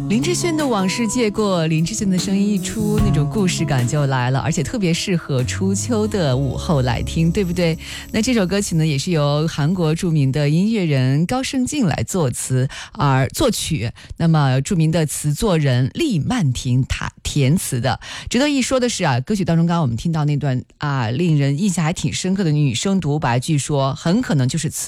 林志炫的往事借过，林志炫的声音一出，那种故事感就来了，而且特别适合初秋的午后来听，对不对？那这首歌曲呢，也是由韩国著名的音乐人高胜静来作词而作曲，那么著名的词作人厉曼婷填词的。值得一说的是啊，歌曲当中刚刚我们听到那段令人印象还挺深刻的女生独白，据说很可能就是词